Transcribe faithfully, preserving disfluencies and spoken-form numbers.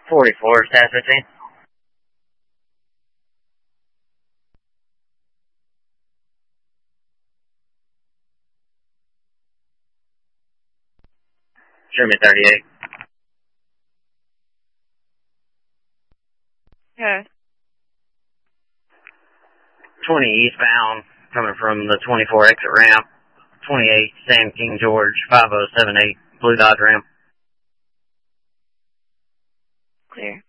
forty-four, status fifteen. Show me thirty-eight. Okay. twenty eastbound, coming from the twenty-four exit ramp. twenty-eight, Sam King George, five oh seven eight, Blue Dodge Ram. Clear.